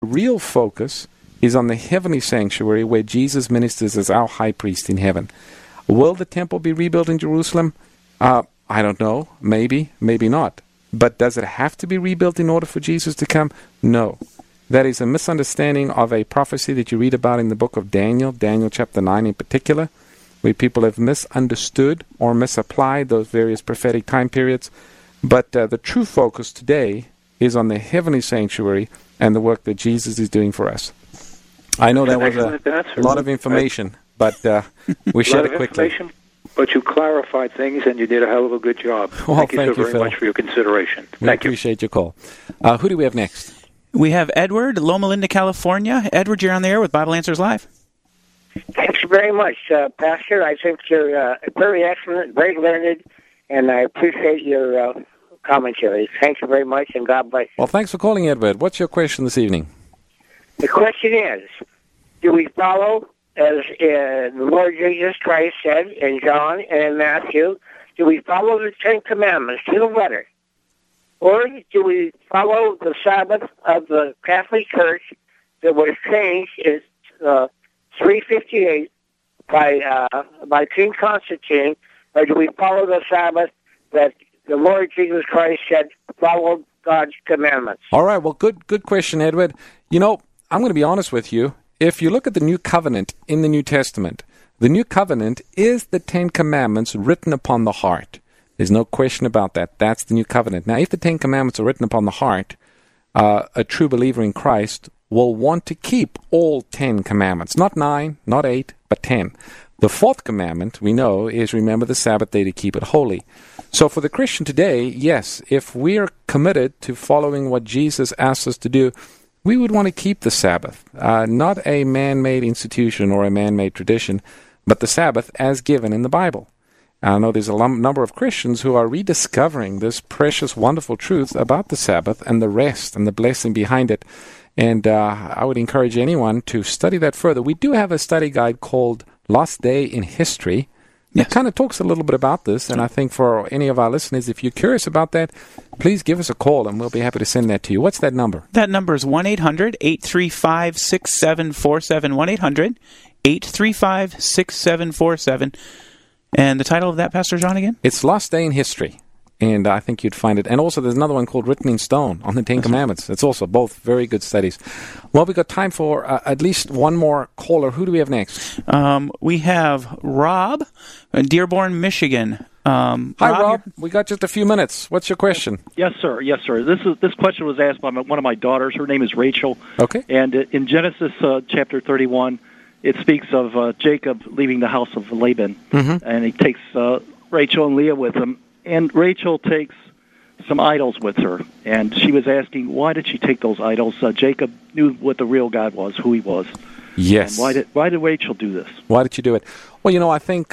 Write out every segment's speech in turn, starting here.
real focus is on the heavenly sanctuary where Jesus ministers as our high priest in heaven. Will the temple be rebuilt in Jerusalem? I don't know. Maybe, maybe not. But does it have to be rebuilt in order for Jesus to come? No. That is a misunderstanding of a prophecy that you read about in the book of Daniel, Daniel chapter 9 in particular, where people have misunderstood or misapplied those various prophetic time periods. But the true focus today is on the heavenly sanctuary and the work that Jesus is doing for us. I know that was a lot of information, but we shared it quickly. But you clarified things, and you did a hell of a good job. Well, thank you so Phil. very much for your consideration. We appreciate your call. Who do we have next? We have Edward, Loma Linda, California. Edward, you're on the air with Bible Answers Live. Thanks very much, Pastor. I think you're very excellent, very learned, and I appreciate your commentary. Thank you very much, and God bless you. Well, thanks for calling, Edward. What's your question this evening? The question is, do we follow, as the Lord Jesus Christ said in John and in Matthew, do we follow the Ten Commandments to the letter? Or do we follow the Sabbath of the Catholic Church that was changed in 358 by King Constantine? Or do we follow the Sabbath that the Lord Jesus Christ said, follow God's commandments? All right, well, good question, Edward. You know, I'm going to be honest with you. If you look at the New Covenant in the New Testament, the New Covenant is the Ten Commandments written upon the heart. There's no question about that. That's the New Covenant. Now, if the Ten Commandments are written upon the heart, a true believer in Christ will want to keep all 10 commandments. Not 9, not 8, but 10. The fourth commandment, we know, is remember the Sabbath day to keep it holy. So for the Christian today, yes, if we are committed to following what Jesus asks us to do, we would want to keep the Sabbath, not a man-made institution or a man-made tradition, but the Sabbath as given in the Bible. I know there's a number of Christians who are rediscovering this precious, wonderful truth about the Sabbath and the rest and the blessing behind it. And I would encourage anyone to study that further. We do have a study guide called Lost Day in History. Yes. It kind of talks a little bit about this, and I think for any of our listeners, if you're curious about that, please give us a call, and we'll be happy to send that to you. What's that number? That number is 1-800-835-6747, 1-800-835-6747. And the title of that, Pastor John, again? It's Lost Day in History, and I think you'd find it. And also there's another one called Written in Stone on the Ten Commandments. It's also both very good studies. Well, we've got time for at least one more caller. Who do we have next? We have Rob in Dearborn, Michigan. Hi, Rob. We got just a few minutes. What's your question? Yes, sir. Yes, sir. This question was asked by one of my daughters. Her name is Rachel. Okay. And in Genesis chapter 31, it speaks of Jacob leaving the house of Laban, and he takes Rachel and Leah with him. And Rachel takes some idols with her, and she was asking, why did she take those idols? Jacob knew what the real God was, who he was. Yes. And why did Rachel do this? Why did she do it? Well, you know, I think,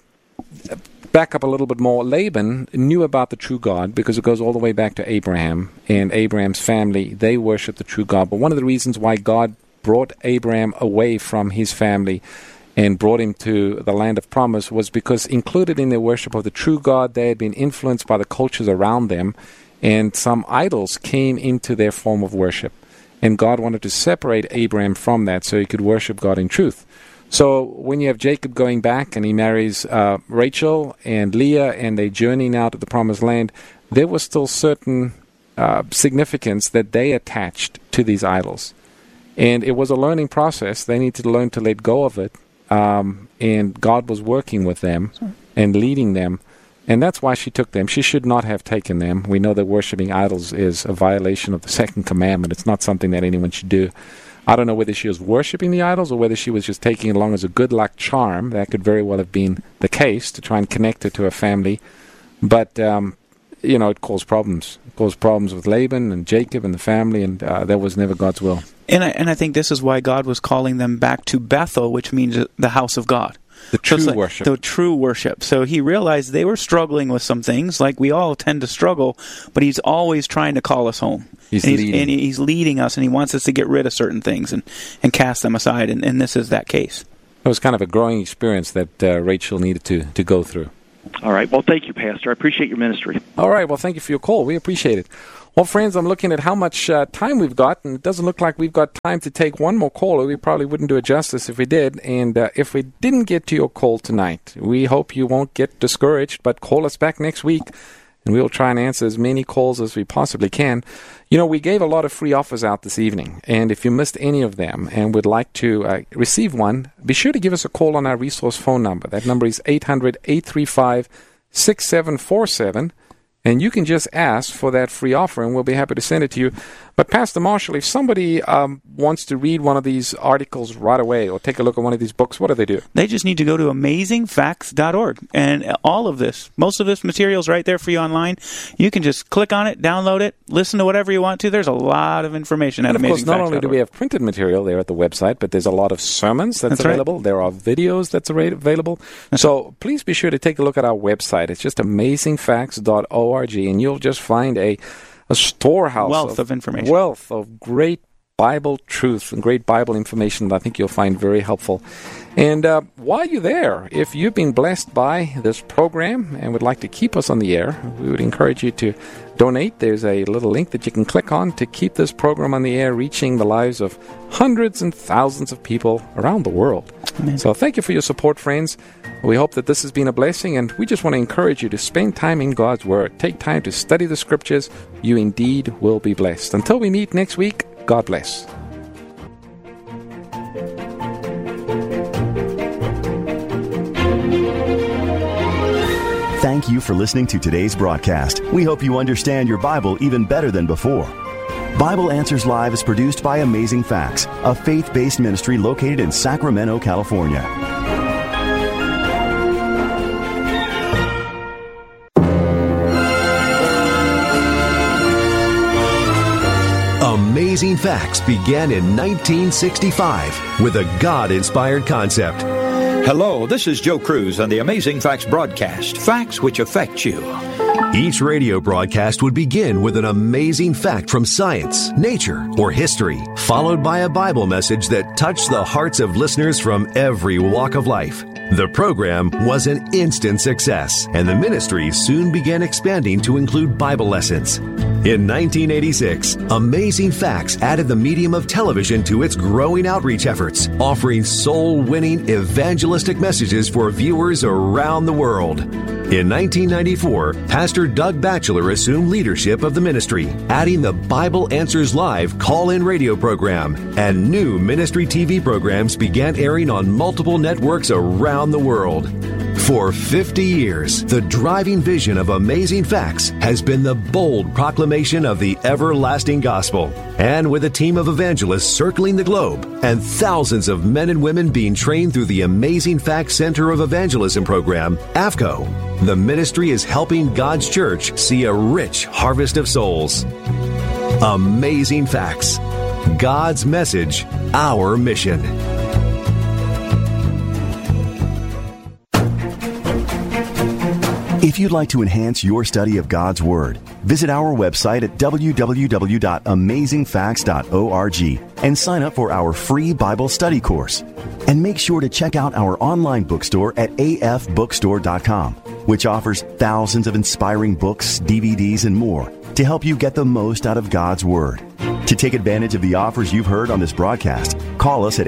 back up a little bit more, Laban knew about the true God because it goes all the way back to Abraham and Abraham's family. They worship the true God. But one of the reasons why God brought Abraham away from his family and brought him to the land of promise was because included in their worship of the true God, they had been influenced by the cultures around them, and some idols came into their form of worship. And God wanted to separate Abraham from that so he could worship God in truth. So when you have Jacob going back and he marries Rachel and Leah and they journey now to the promised land, there was still certain significance that they attached to these idols. And it was a learning process. They needed to learn to let go of it. And God was working with them and leading them. And that's why she took them. She should not have taken them. We know that worshiping idols is a violation of the second commandment. It's not something that anyone should do. I don't know whether she was worshiping the idols or whether she was just taking it along as a good luck charm. That could very well have been the case to try and connect her to her family. But, you know, it caused problems. It caused problems with Laban and Jacob and the family, and that was never God's will. And I think this is why God was calling them back to Bethel, which means the house of God. The true worship. The true worship. So he realized they were struggling with some things, like we all tend to struggle, but he's always trying to call us home. He's leading us, and he wants us to get rid of certain things and cast them aside, and this is that case. It was kind of a growing experience that Rachel needed to go through. All right. Well, thank you, Pastor. I appreciate your ministry. All right. Well, thank you for your call. We appreciate it. Well, friends, I'm looking at how much time we've got, and it doesn't look like we've got time to take one more caller. We probably wouldn't do it justice if we did. And if we didn't get to your call tonight, we hope you won't get discouraged, but call us back next week, and we'll try and answer as many calls as we possibly can. You know, we gave a lot of free offers out this evening, and if you missed any of them and would like to receive one, be sure to give us a call on our resource phone number. That number is 800-835-6747. And you can just ask for that free offer, and we'll be happy to send it to you. But Pastor Marshall, if somebody wants to read one of these articles right away or take a look at one of these books, what do they do? They just need to go to amazingfacts.org. And all of this, most of this material is right there for you online. You can just click on it, download it, listen to whatever you want to. There's a lot of information at amazingfacts.org. And of course, not only do we have printed material there at the website, but there's a lot of sermons that's available. Right. There are videos that's available. So please be sure to take a look at our website. It's just amazingfacts.org, and you'll just find a storehouse of information, wealth of great Bible truth and great Bible information that I think you'll find very helpful. And while you're there, if you've been blessed by this program and would like to keep us on the air, we would encourage you to donate. There's a little link that you can click on to keep this program on the air, reaching the lives of hundreds and thousands of people around the world. Amen. So thank you for your support, friends. We hope that this has been a blessing, and we just want to encourage you to spend time in God's Word. Take time to study the Scriptures. You indeed will be blessed. Until we meet next week, God bless. Thank you for listening to today's broadcast. We hope you understand your Bible even better than before. Bible Answers Live is produced by Amazing Facts, a faith-based ministry located in Sacramento, California. Amazing Facts began in 1965 with a God-inspired concept. Hello, this is Joe Cruz on the Amazing Facts broadcast, facts which affect you. Each radio broadcast would begin with an amazing fact from science, nature, or history, followed by a Bible message that touched the hearts of listeners from every walk of life. The program was an instant success, and the ministry soon began expanding to include Bible lessons. In 1986, Amazing Facts added the medium of television to its growing outreach efforts, offering soul-winning evangelistic messages for viewers around the world. In 1994, Pastor Doug Batchelor assumed leadership of the ministry, adding the Bible Answers Live call-in radio program, and new ministry TV programs began airing on multiple networks around the world. For 50 years, the driving vision of Amazing Facts has been the bold proclamation of the everlasting gospel. And with a team of evangelists circling the globe and thousands of men and women being trained through the Amazing Facts Center of Evangelism program, AFCO, the ministry is helping God's church see a rich harvest of souls. Amazing Facts. God's message, our mission. If you'd like to enhance your study of God's Word, visit our website at www.amazingfacts.org and sign up for our free Bible study course. And make sure to check out our online bookstore at afbookstore.com, which offers thousands of inspiring books, DVDs, and more to help you get the most out of God's Word. To take advantage of the offers you've heard on this broadcast, call us at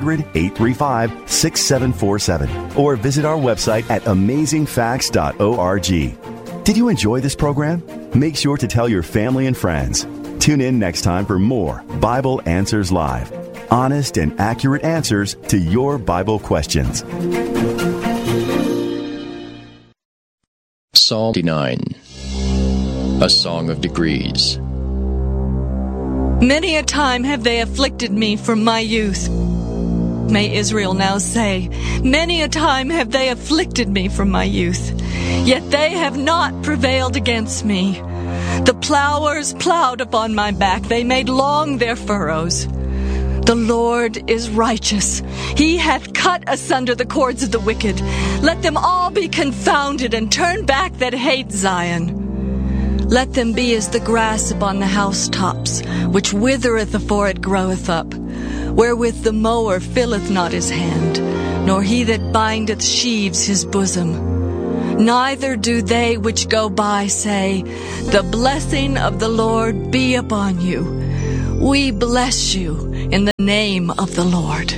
800-835-6747 or visit our website at amazingfacts.org. Did you enjoy this program? Make sure to tell your family and friends. Tune in next time for more Bible Answers Live. Honest and accurate answers to your Bible questions. Psalm 9, a song of degrees. Many a time have they afflicted me from my youth. May Israel now say, many a time have they afflicted me from my youth, yet they have not prevailed against me. The plowers plowed upon my back, they made long their furrows. The Lord is righteous. He hath cut asunder the cords of the wicked. Let them all be confounded and turn back that hate Zion. Let them be as the grass upon the housetops, which withereth afore it groweth up, wherewith the mower filleth not his hand, nor he that bindeth sheaves his bosom. neither do they which go by say, The blessing of the Lord be upon you. We bless you in the name of the Lord.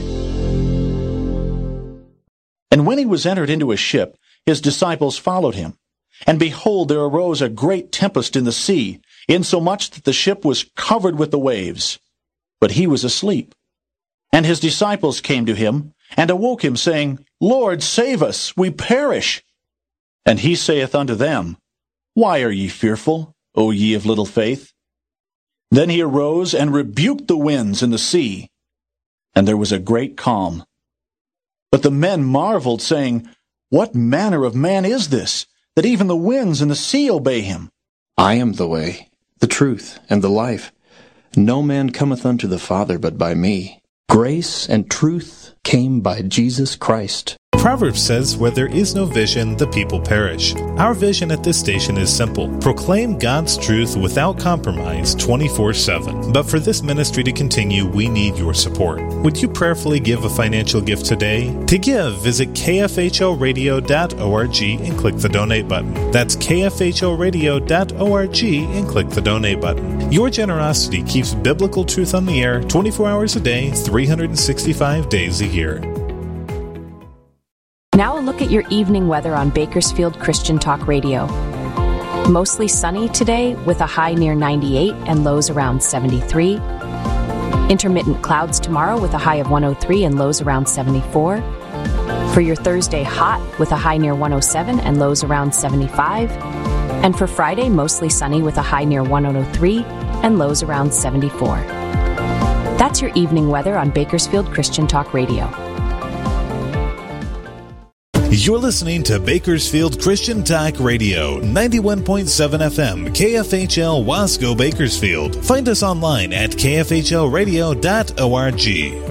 And when he was entered into a ship, his disciples followed him. And behold, there arose a great tempest in the sea, insomuch that the ship was covered with the waves. But he was asleep. And his disciples came to him, and awoke him, saying, Lord, save us, we perish. And he saith unto them, Why are ye fearful, O ye of little faith? Then he arose and rebuked the winds and the sea, and there was a great calm. But the men marveled, saying, What manner of man is this, that even the winds and the sea obey him? I am the way, the truth, and the life. No man cometh unto the Father but by me. Grace and truth came by Jesus Christ. Proverbs says, where there is no vision, the people perish. Our vision at this station is simple. Proclaim God's truth without compromise 24/7. But for this ministry to continue, we need your support. Would you prayerfully give a financial gift today? To give, visit kfhoradio.org and click the donate button. That's kfhoradio.org and click the donate button. Your generosity keeps biblical truth on the air 24 hours a day, 365 days a year. Now a look at your evening weather on Bakersfield Christian Talk Radio. Mostly sunny today with a high near 98 and lows around 73. Intermittent clouds tomorrow with a high of 103 and lows around 74. For your Thursday, hot with a high near 107 and lows around 75. And for Friday, mostly sunny with a high near 103 and lows around 74. That's your evening weather on Bakersfield Christian Talk Radio. You're listening to Bakersfield Christian Talk Radio, 91.7 FM, KFHL Wasco, Bakersfield. Find us online at kfhlradio.org.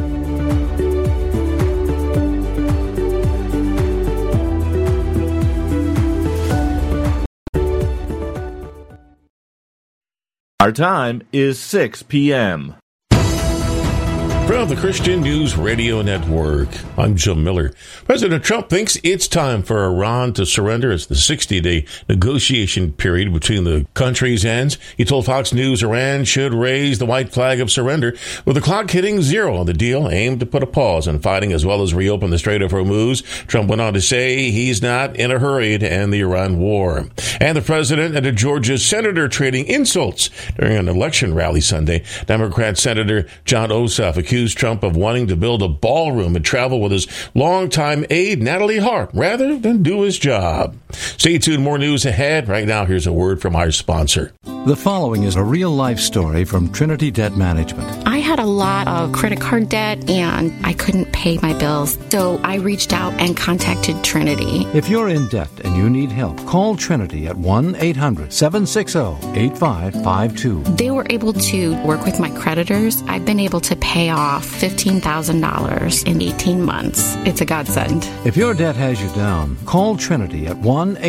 Our time is 6 p.m. From the Christian News Radio Network, I'm Jim Miller. President Trump thinks it's time for Iran to surrender as the 60-day negotiation period between the countries ends. He told Fox News Iran should raise the white flag of surrender, with the clock hitting zero on the deal aimed to put a pause on fighting as well as reopen the Strait of Hormuz. Trump went on to say he's not in a hurry to end the Iran war. And the president and a Georgia senator trading insults during an election rally Sunday. Democrat Senator John Ossoff accused Trump of wanting to build a ballroom and travel with his longtime aide, Natalie Hart, rather than do his job. Stay tuned, more news ahead. Right now, here's a word from our sponsor. The following is a real-life story from Trinity Debt Management. I had a lot of credit card debt, and I couldn't pay my bills, so I reached out and contacted Trinity. If you're in debt and you need help, call Trinity at 1-800-760-8552. They were able to work with my creditors. I've been able to pay off $15,000 in 18 months. It's a godsend. If your debt has you down, call Trinity at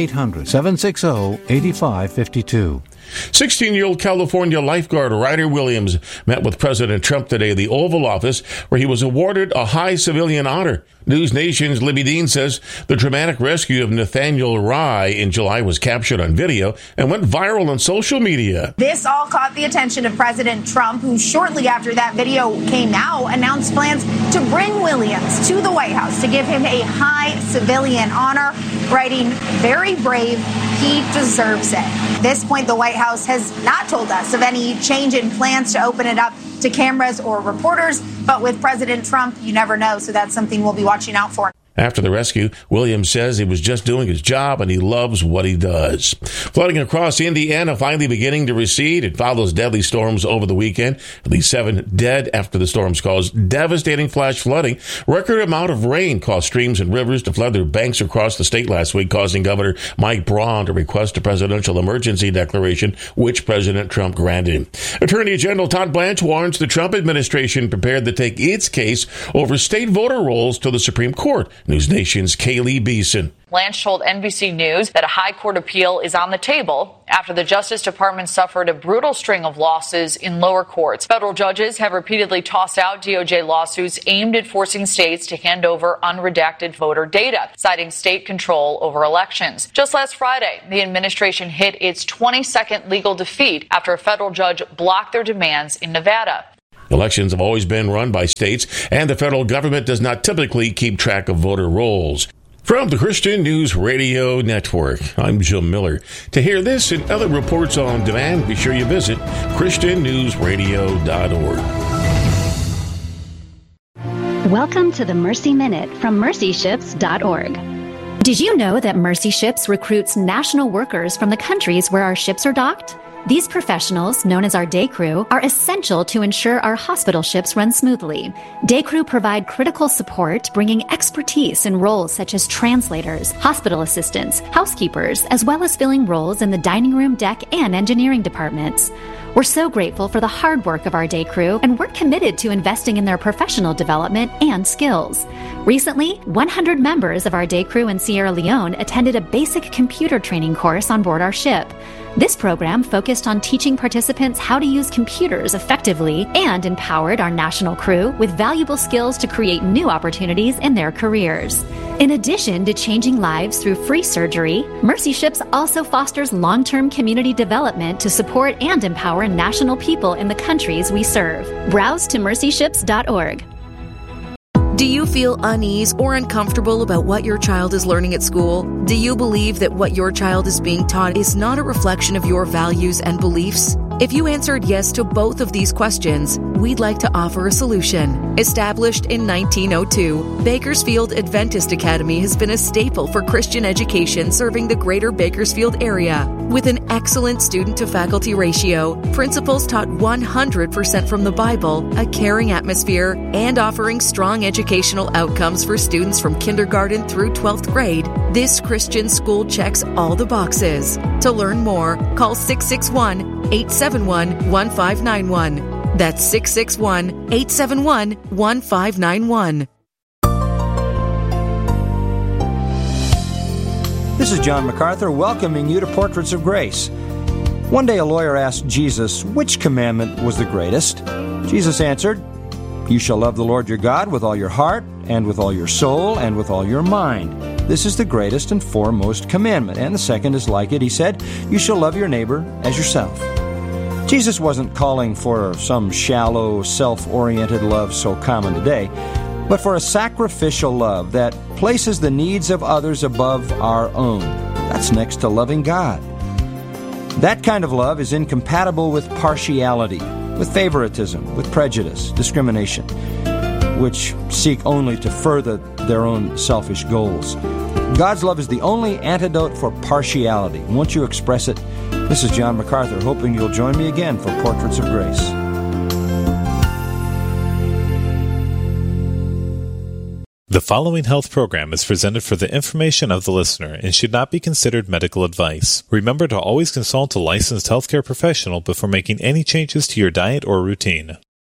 1-800-760-8552. 16-year-old California lifeguard Ryder Williams met with President Trump today at the Oval Office, where he was awarded a high civilian honor. News Nation's Libby Dean says the dramatic rescue of Nathaniel Rye in July was captured on video and went viral on social media. This all caught the attention of President Trump, who shortly after that video came out announced plans to bring Williams to the White House to give him a high civilian honor, writing, "Very brave, he deserves it." At this point, the White House has not told us of any change in plans to open it up to cameras or reporters, but with President Trump, you never know, so that's something we'll be watching out for. After the rescue, Williams says he was just doing his job and he loves what he does. Flooding across Indiana finally beginning to recede. It follows deadly storms over the weekend. At least 7 dead after the storms caused devastating flash flooding. Record amount of rain caused streams and rivers to flood their banks across the state last week, causing Governor Mike Braun to request a presidential emergency declaration, which President Trump granted. Attorney General Todd Blanche warns the Trump administration prepared to take its case over state voter rolls to the Supreme Court. News Nation's Kaylee Beeson. Blanche told NBC News that a high court appeal is on the table after the Justice Department suffered a brutal string of losses in lower courts. Federal judges have repeatedly tossed out DOJ lawsuits aimed at forcing states to hand over unredacted voter data, citing state control over elections. Just last Friday, the administration hit its 22nd legal defeat after a federal judge blocked their demands in Nevada. Elections have always been run by states, and the federal government does not typically keep track of voter rolls. From the Christian News Radio Network, I'm Jim Miller. To hear this and other reports on demand, be sure you visit ChristianNewsRadio.org. Welcome to the Mercy Minute from MercyShips.org. Did you know that Mercy Ships recruits national workers from the countries where our ships are docked? These professionals, known as our day crew, are essential to ensure our hospital ships run smoothly. Day crew provide critical support, bringing expertise in roles such as translators, hospital assistants, housekeepers, as well as filling roles in the dining room, deck, and engineering departments. We're so grateful for the hard work of our day crew, and we're committed to investing in their professional development and skills. Recently, 100 members of our day crew in Sierra Leone attended a basic computer training course on board our ship. This program focused on teaching participants how to use computers effectively and empowered our national crew with valuable skills to create new opportunities in their careers. In addition to changing lives through free surgery, Mercy Ships also fosters long-term community development to support and empower national people in the countries we serve. Browse to mercyships.org. Do you feel unease or uncomfortable about what your child is learning at school? Do you believe that what your child is being taught is not a reflection of your values and beliefs? If you answered yes to both of these questions, we'd like to offer a solution. Established in 1902, Bakersfield Adventist Academy has been a staple for Christian education serving the greater Bakersfield area. With an excellent student-to-faculty ratio, principals taught 100% from the Bible, a caring atmosphere, and offering strong educational outcomes for students from kindergarten through 12th grade, this Christian school checks all the boxes. To learn more, call 661-871-1591. That's 661-871-1591. This is John MacArthur welcoming you to Portraits of Grace. One day a lawyer asked Jesus which commandment was the greatest. Jesus answered, "You shall love the Lord your God with all your heart, and with all your soul, and with all your mind. This is the greatest and foremost commandment. And the second is like it." He said, "You shall love your neighbor as yourself." Jesus wasn't calling for some shallow, self-oriented love so common today, but for a sacrificial love that places the needs of others above our own. That's next to loving God. That kind of love is incompatible with partiality, with favoritism, with prejudice, discrimination, which seek only to further their own selfish goals. God's love is the only antidote for partiality. Won't you express it? This is John MacArthur, hoping you'll join me again for Portraits of Grace. The following health program is presented for the information of the listener and should not be considered medical advice. Remember to always consult a licensed healthcare professional before making any changes to your diet or routine.